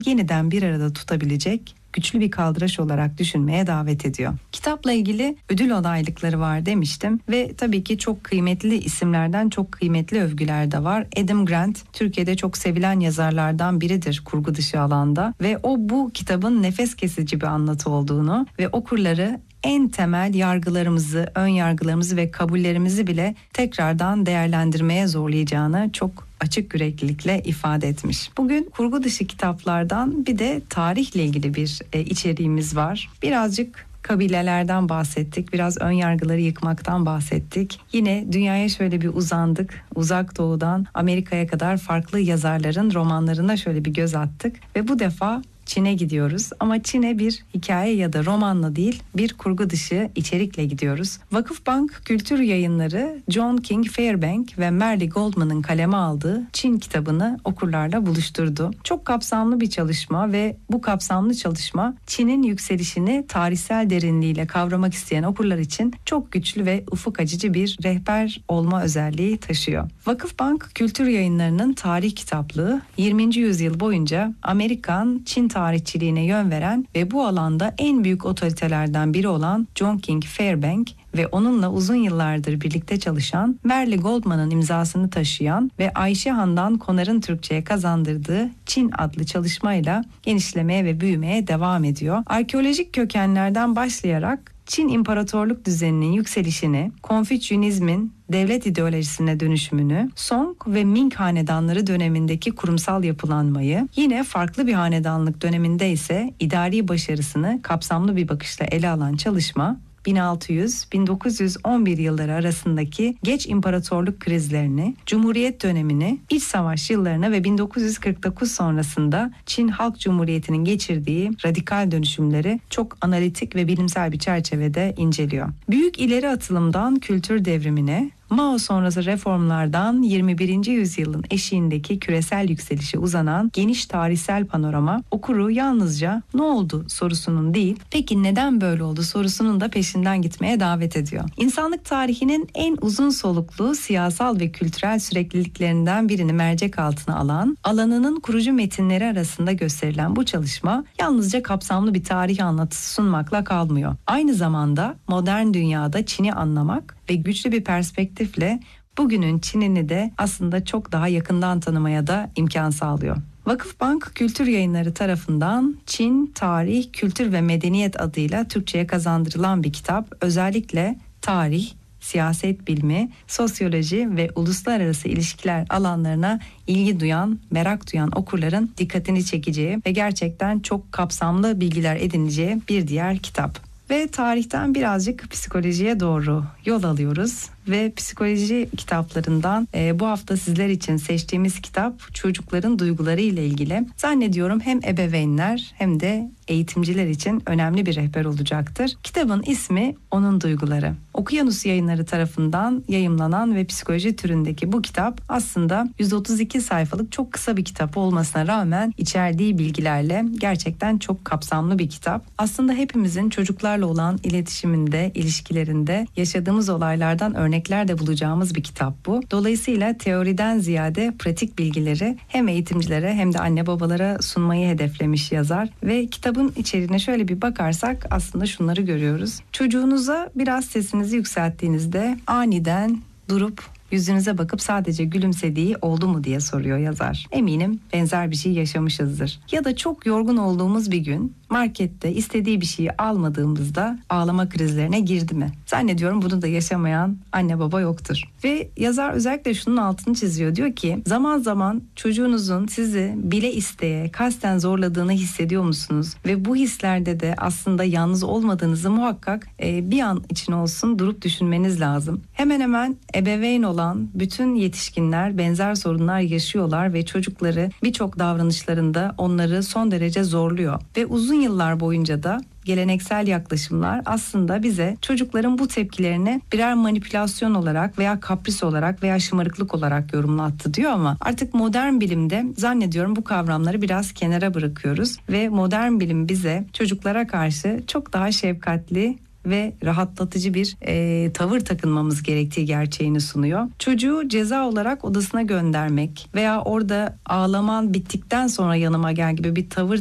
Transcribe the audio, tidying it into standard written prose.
yeniden bir arada tutabilecek güçlü bir kaldıraç olarak düşünmeye davet ediyor. Kitapla ilgili ödül adaylıkları var demiştim ve tabii ki çok kıymetli isimlerden çok kıymetli övgüler de var. Adam Grant Türkiye'de çok sevilen yazarlardan biridir kurgu dışı alanda ve o bu kitabın nefes kesici bir anlatı olduğunu ve okurları en temel yargılarımızı, ön yargılarımızı ve kabullerimizi bile tekrardan değerlendirmeye zorlayacağını çok açık yüreklilikle ifade etmiş. Bugün kurgu dışı kitaplardan bir de tarihle ilgili bir içeriğimiz var. Birazcık kabilelerden bahsettik, biraz ön yargıları yıkmaktan bahsettik. Yine dünyaya şöyle bir uzandık, uzak doğudan Amerika'ya kadar farklı yazarların romanlarına şöyle bir göz attık ve bu defa Çin'e gidiyoruz ama Çin'e bir hikaye ya da romanla değil bir kurgu dışı içerikle gidiyoruz. Vakıfbank Kültür Yayınları John King Fairbank ve Merle Goldman'ın kaleme aldığı Çin kitabını okurlarla buluşturdu. Çok kapsamlı bir çalışma ve bu kapsamlı çalışma Çin'in yükselişini tarihsel derinliğiyle kavramak isteyen okurlar için çok güçlü ve ufuk açıcı bir rehber olma özelliği taşıyor. Vakıfbank Kültür Yayınları'nın tarih kitaplığı 20. yüzyıl boyunca Amerikan Çin tarihçiliğine yön veren ve bu alanda en büyük otoritelerden biri olan John King Fairbank ve onunla uzun yıllardır birlikte çalışan Merle Goldman'ın imzasını taşıyan ve Ayşe Handan Konar'ın Türkçe'ye kazandırdığı Çin adlı çalışmayla genişlemeye ve büyümeye devam ediyor. Arkeolojik kökenlerden başlayarak Çin imparatorluk düzeninin yükselişini, Konfüçyünizmin devlet ideolojisine dönüşümünü, Song ve Ming hanedanları dönemindeki kurumsal yapılanmayı, yine farklı bir hanedanlık döneminde ise idari başarısını kapsamlı bir bakışla ele alan çalışma, 1600-1911 yılları arasındaki geç imparatorluk krizlerini, Cumhuriyet dönemini, İç Savaş yıllarını ve 1949 sonrasında Çin Halk Cumhuriyeti'nin geçirdiği radikal dönüşümleri çok analitik ve bilimsel bir çerçevede inceliyor. Büyük ileri atılımdan kültür devrimine, Mao sonrası reformlardan 21. yüzyılın eşiğindeki küresel yükselişe uzanan geniş tarihsel panorama okuru yalnızca ne oldu sorusunun değil, peki neden böyle oldu sorusunun da peşinden gitmeye davet ediyor. İnsanlık tarihinin en uzun soluklu siyasal ve kültürel sürekliliklerinden birini mercek altına alan, alanının kurucu metinleri arasında gösterilen bu çalışma yalnızca kapsamlı bir tarih anlatısı sunmakla kalmıyor. Aynı zamanda modern dünyada Çin'i anlamak ve güçlü bir perspektifle bugünün Çin'ini de aslında çok daha yakından tanımaya da imkan sağlıyor. Vakıfbank Kültür Yayınları tarafından Çin, Tarih, Kültür ve Medeniyet adıyla Türkçe'ye kazandırılan bir kitap özellikle tarih, siyaset bilimi, sosyoloji ve uluslararası ilişkiler alanlarına ilgi duyan, merak duyan okurların dikkatini çekeceği ve gerçekten çok kapsamlı bilgiler edineceği bir diğer kitap. Ve tarihten birazcık psikolojiye doğru yol alıyoruz ve psikoloji kitaplarından bu hafta sizler için seçtiğimiz kitap çocukların duyguları ile ilgili. Zannediyorum hem ebeveynler hem de eğitimciler için önemli bir rehber olacaktır. Kitabın ismi Onun Duyguları. Okyanus Yayınları tarafından yayımlanan ve psikoloji türündeki bu kitap aslında 132 sayfalık çok kısa bir kitap olmasına rağmen içerdiği bilgilerle gerçekten çok kapsamlı bir kitap. Aslında hepimizin çocuklarla olan iletişiminde, ilişkilerinde yaşadığımız olaylardan örnekler de bulacağımız bir kitap bu. Dolayısıyla teoriden ziyade pratik bilgileri hem eğitimcilere hem de anne babalara sunmayı hedeflemiş yazar ve kitabın içeriğine şöyle bir bakarsak aslında şunları görüyoruz. Çocuğunuza biraz sesinizi yükselttiğinizde aniden durup yüzünüze bakıp sadece gülümsediği oldu mu diye soruyor yazar. Eminim benzer bir şey yaşamışızdır. Ya da çok yorgun olduğumuz bir gün markette istediği bir şeyi almadığımızda ağlama krizlerine girdi mi? Zannediyorum bunu da yaşamayan anne baba yoktur. Ve yazar özellikle şunun altını çiziyor. Diyor ki zaman zaman çocuğunuzun sizi bile isteye kasten zorladığını hissediyor musunuz? Ve bu hislerde de aslında yalnız olmadığınızı muhakkak bir an için olsun durup düşünmeniz lazım. Hemen hemen ebeveyn olan bütün yetişkinler benzer sorunlar yaşıyorlar ve çocukları birçok davranışlarında onları son derece zorluyor. Ve uzun yıllar boyunca da geleneksel yaklaşımlar aslında bize çocukların bu tepkilerini birer manipülasyon olarak veya kapris olarak veya şımarıklık olarak yorumlattı diyor ama artık modern bilimde zannediyorum bu kavramları biraz kenara bırakıyoruz ve modern bilim bize çocuklara karşı çok daha şefkatli, ve rahatlatıcı bir tavır takınmamız gerektiği gerçeğini sunuyor. Çocuğu ceza olarak odasına göndermek veya orada ağlaman bittikten sonra yanıma gel gibi bir tavır